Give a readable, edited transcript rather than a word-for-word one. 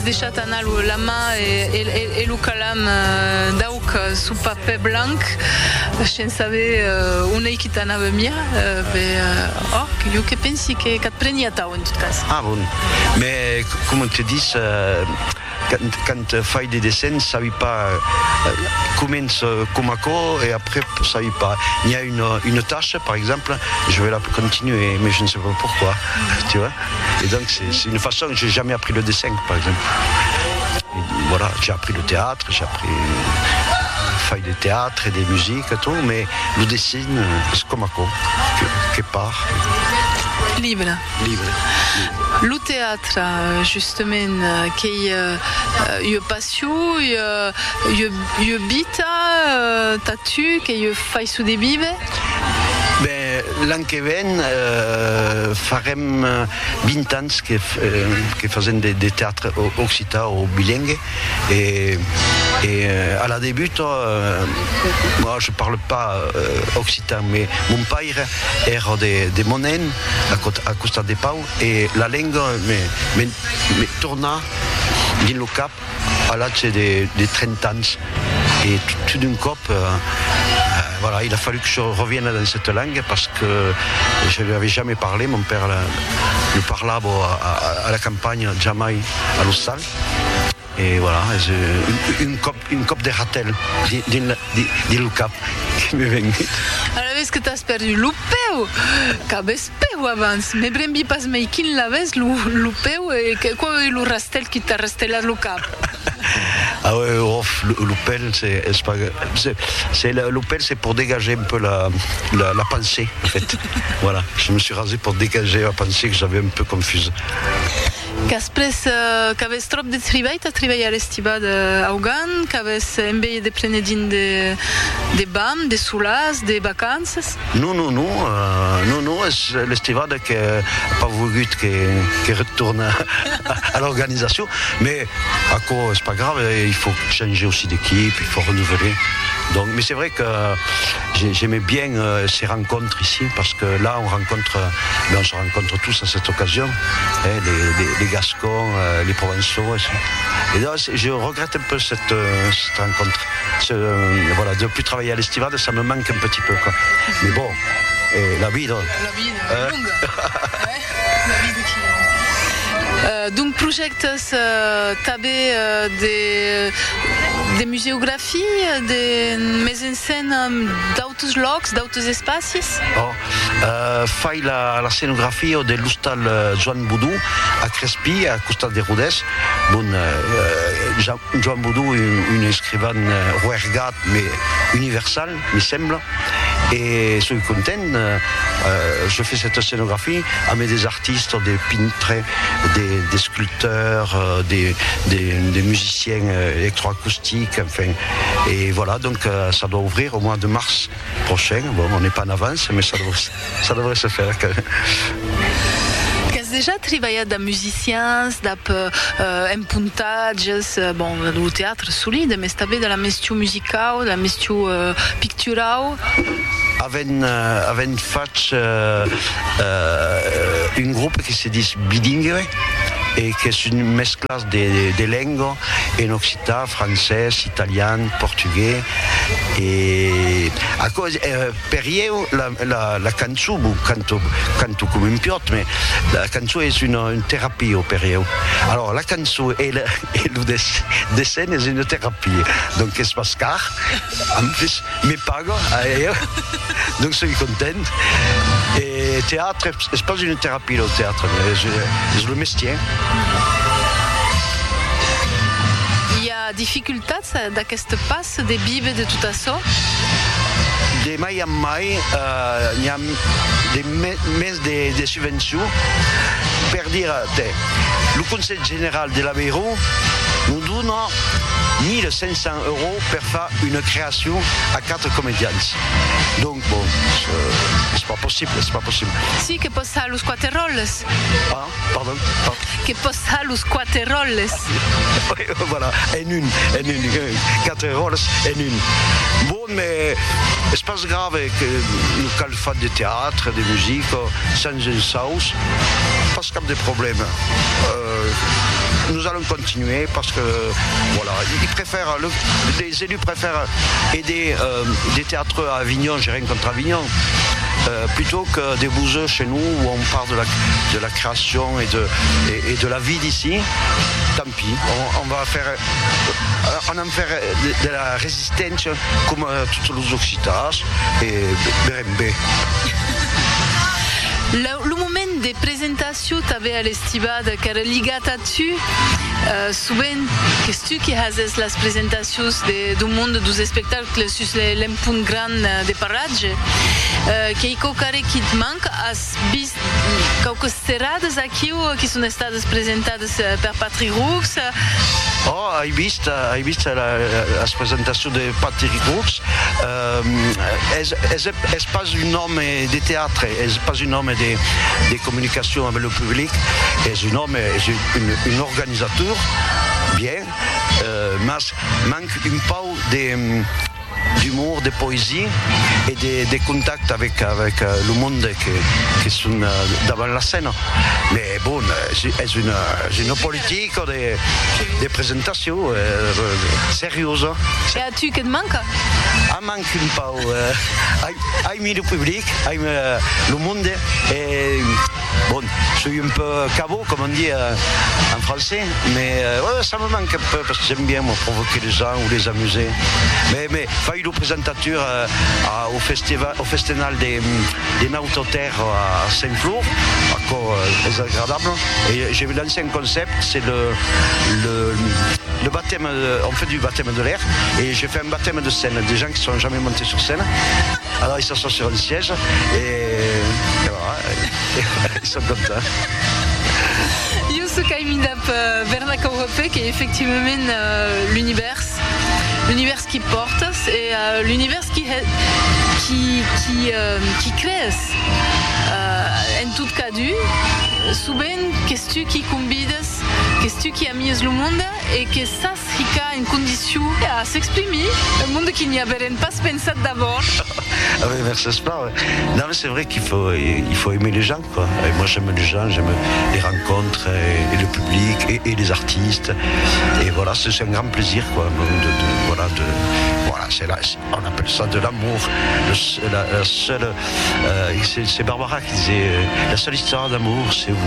deixat anar la mà e lo calam dauk su paper blanc sense saber unei qui t'anava mia jo que pensi que et prenia tau en tot cas. Ah bon, mais comme tu dis, quand fai des dessins, ça ne pas commence comme et après ça ne pas. Il y a une tâche, par exemple, je vais la continuer, mais je ne sais pas pourquoi, tu vois. Et donc c'est une façon, j'ai jamais appris le dessin, par exemple. Et voilà, j'ai appris le théâtre, j'ai appris fai de théâtre et des musiques et tout, mais le dessin, c'est comme que part. Libre. Le théâtre, justement, qui est passion, il bita, tatu, qui fai su de vive. Ben, l'an que ven farem 20 ans que faisons des théâtres occitans ou bilingues et à la début moi je parle pas occitan mais mon père era de Monen à Costa de Pau et la langue me tourna dans le cap à l'âge de 30 ans et tout d'un coup voilà, il a fallu que je revienne dans cette langue parce que je ne lui avais jamais parlé. Mon père le parlait à la campagne, jamais à l'hostal. Et voilà, une coupe de ratel de le cap qui m'est venue. Alors, est-ce que tu as perdu l'upeu? Qu'avais peu avant, mais brembi pas meikin l'avais l'upeu et quoi est le rastel qui t'a resté là le cap? Ah ouais, l'oupel, l'oupel, c'est pour dégager un peu la pensée, en fait. Voilà, je me suis rasé pour dégager la pensée que j'avais un peu confuse. Qu'avais trop de travail, tu as travaillé à l'estibade à Ougan, qu'avais embellé de prenedines de BAM, de soulas, de vacances? Non, c'est l'estibade qui n'a pas voulu que retourne à l'organisation, mais à quoi, c'est pas grave, il faut changer aussi d'équipe, il faut renouveler. Donc, mais c'est vrai que j'aimais bien ces rencontres ici, parce que là, on se rencontre tous à cette occasion, les Gascons, les Provençaux. Et là, je regrette un peu cette rencontre. Voilà, de ne plus travailler à l'Estivade, ça me manque un petit peu, quoi. Mais bon, la vie, donc. La vie longue. La vie de qui donc, projectes t'avais des muséographies, des mises en scène d'autres locs, d'autres espaces? Fai la scénographie de l'hostal Joan Boudou à Crespi, à Costa de Rodés. Bon, Joan Boudou est une écrivaine ruergat, mais universelle, me semble. Et je suis content, je fais cette scénographie avec des artistes, des peintres, des sculpteurs, des musiciens électroacoustiques, enfin. Et voilà, donc ça doit ouvrir au mois de mars prochain. Bon, on n'est pas en avance, mais ça devrait se faire quand même. Déjà travaillé avec des musiciens, en puntages, bon, le théâtre solide, mais c'était de la mesture musicale, de la mesture picturale. Avec fait un groupe qui se dit bilingue et qui est une mesclage de langues en occitan, français, italien, portugais. Et à cause per io la canzone canto come un piotto, mais la canzone est une thérapie per io. Alors la canzone et le dessin est une thérapie. Donc c'est parce que en plus me pago donc je suis content. Et théâtre, c'est pas une thérapie le théâtre, mais c'est le métier. Il y a difficulté d'aquest passe de vivre de tout ça? De mai en mai il y a des subventions per dire le Conseil général de l'Aveyron nous donne 1500 € pour faire une création à 4 comédiens. Donc bon, c'est pas possible. Si, que possa los quaterrolles. Ah, pardon. Que possa los quaterrolles. Voilà, en une, 4 rôles en une. Bon, mais c'est pas grave que nous calfons de théâtre, de musique, sans une sauce, pas comme des problèmes. Nous nous allons continuer parce que voilà, les élus préfèrent aider des théâtres à Avignon, j'ai rien contre Avignon, plutôt que des bouseux chez nous où on parle de la création et de la vie d'ici. Tant pis, on va faire de la résistance comme tous les Occitas et BRMB. Le moment de presentació també a l'Estibada, que era lligat a tu, sovint que tu que haces les presentacions del món dels espectacles sus l'empunt gran de paratge, que hi qualcare que et manca, has vist qualques serades aquí que són estades presentades per Patrick Roux? Oh, hai vist la presentació de Patrick Roux. És pas un homme de théâtre, és pas un homme de communication avec le public, és un homme, és un organisateur, bien, mas manque un peu d'humour, de poésie et de contact avec le monde qui sont devant la scène. Mais bon, c'est une politique de présentation sérieuse. Et as-tu que te manque? Manque un peu. Aime le public, aime le monde. Et bon, je suis un peu cabot, comme on dit en français, mais ça me manque un peu parce que j'aime bien provoquer les gens ou les amuser. Mais faire une présentation au festival des Nautoterres à Saint-Flour, encore agréable. Et j'ai lancé un concept, c'est le baptême, on fait du baptême de l'air, et j'ai fait un baptême de scène, des gens qui ne sont jamais montés sur scène. Alors ils s'assoient sur un siège et voilà, ils sont contents. Je suis Kaimidap Bernaka Europe, qui est effectivement l'univers qui porte et l'univers qui crée. En tout cas, souvent, qu'est-ce qui convides, qu'est-ce qui amies le monde et que ça c'est une condition à s'exprimer, un monde qui n'y avait pas pensé d'abord. Ah oui, merci, c'est pas. Non, mais c'est vrai qu'il faut aimer les gens, quoi. Et moi, j'aime les gens, j'aime les rencontres et le public et les artistes. Et voilà, c'est un grand plaisir, quoi. On appelle ça de l'amour. C'est Barbara qui disait la seule histoire d'amour, c'est vous.